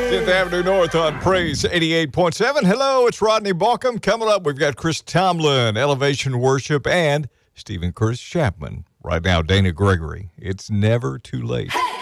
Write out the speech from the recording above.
10th Avenue North on Praise 88.7. Hello, it's Rodney Balcom. Coming up, we've got Chris Tomlin, Elevation Worship, and Stephen Curtis Chapman. Right now, Dana Gregory. It's never too late.